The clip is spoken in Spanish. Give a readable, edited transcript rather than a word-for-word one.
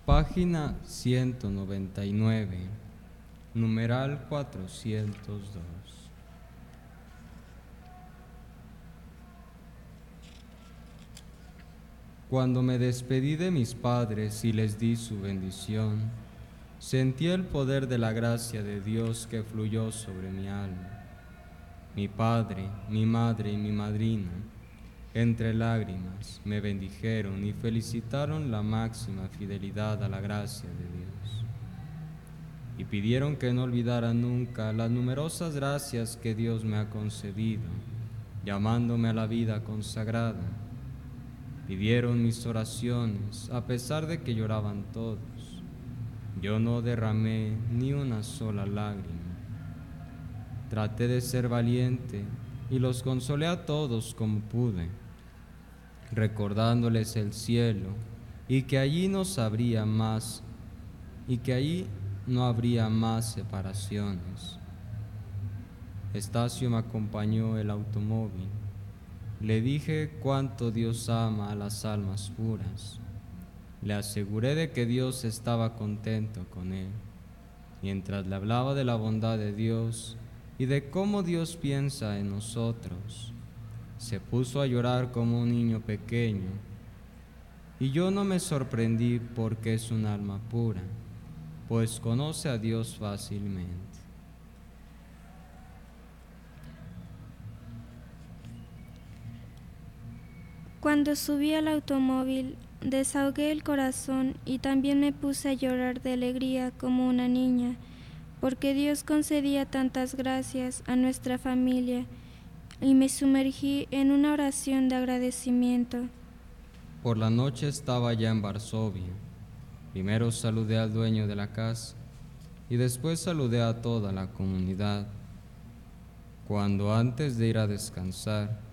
Página 199, numeral 402. Cuando me despedí de mis padres y les di su bendición, sentí el poder de la gracia de Dios que fluyó sobre mi alma. Mi padre, mi madre y mi madrina, entre lágrimas, me bendijeron y felicitaron la máxima fidelidad a la gracia de Dios. Y pidieron que no olvidara nunca las numerosas gracias que Dios me ha concedido, llamándome a la vida consagrada. Pidieron mis oraciones, a pesar de que lloraban todos. Yo no derramé ni una sola lágrima. Traté de ser valiente y los consolé a todos como pude, recordándoles el cielo y que allí no habría más separaciones. Estacio me acompañó el automóvil. Le dije cuánto Dios ama a las almas puras. Le aseguré de que Dios estaba contento con él. Mientras le hablaba de la bondad de Dios y de cómo Dios piensa en nosotros, se puso a llorar como un niño pequeño, y yo no me sorprendí porque es un alma pura, pues conoce a Dios fácilmente. Cuando subí al automóvil, desahogué el corazón y también me puse a llorar de alegría como una niña, porque Dios concedía tantas gracias a nuestra familia, y me sumergí en una oración de agradecimiento. Por la noche estaba ya en Varsovia. Primero saludé al dueño de la casa y después saludé a toda la comunidad. Cuando antes de ir a descansar,